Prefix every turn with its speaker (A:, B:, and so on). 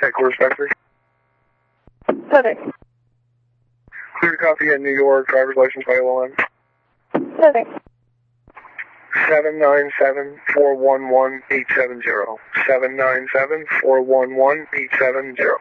A: Headquarters Spencer.
B: Perfect.
A: Clear copy at New York, driver's license by LOM.
B: Perfect.
A: 797-411-870. 797-411-870.